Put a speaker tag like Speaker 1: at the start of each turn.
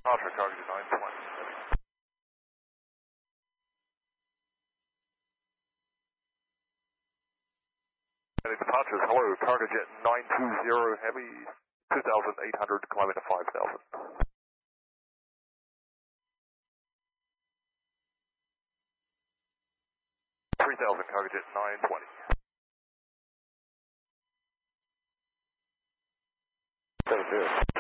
Speaker 1: Departure, Cargo Jet 920. Departures, hello, Cargo Jet 920 Heavy, 2,800, climb into 5,000. 3,000, Cargo Jet 920.
Speaker 2: 70.